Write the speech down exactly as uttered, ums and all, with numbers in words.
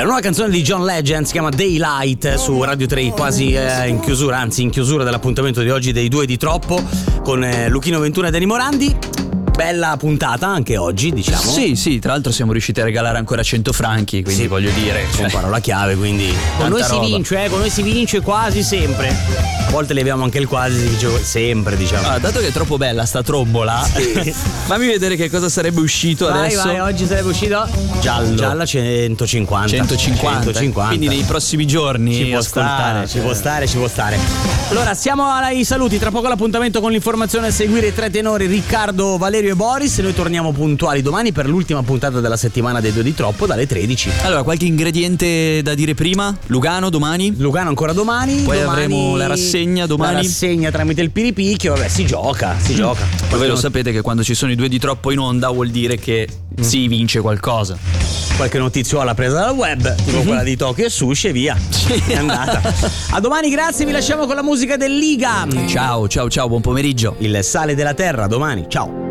nuova canzone di John Legend si chiama Daylight su Radio tre, quasi eh, in chiusura, anzi in chiusura dell'appuntamento di oggi dei due di troppo con eh, Luchino Ventura e Dani Morandi. Bella puntata anche oggi, diciamo. Sì, sì, tra l'altro siamo riusciti a regalare ancora cento franchi, quindi sì, voglio dire, cioè, con parola chiave, quindi con noi si roba. vince, eh, con noi si vince quasi sempre. A volte le abbiamo anche il quasi, si dice sempre, diciamo. Ah, dato che è troppo bella sta trombola, sì. fammi vedere che cosa sarebbe uscito vai, adesso. Vai, oggi sarebbe uscito giallo. Gialla centocinquanta. centocinquanta. centocinquanta. Quindi nei prossimi giorni ci può ascoltare. stare, ci può stare, ci può stare. Allora, siamo ai saluti, tra poco l'appuntamento con l'informazione a seguire i tre tenori Riccardo, Valerio e Boris. Noi torniamo puntuali domani per l'ultima puntata della settimana dei due di troppo dalle tredici. Allora, qualche ingrediente da dire prima? Lugano domani? Lugano ancora domani. Poi domani avremo la rassegna domani. La rassegna tramite il Piripicchio, vabbè, si gioca, si mm. gioca. Poi voi lo sapete che quando ci sono i due di troppo in onda vuol dire che mm. si vince qualcosa. Qualche notiziola presa dal web, tipo mm-hmm. quella di Tokyo e Sushi e via. Sì. È andata. A domani, grazie, vi lasciamo con la musica del Liga. Ciao, ciao, ciao, buon pomeriggio. Il sale della terra, domani, ciao.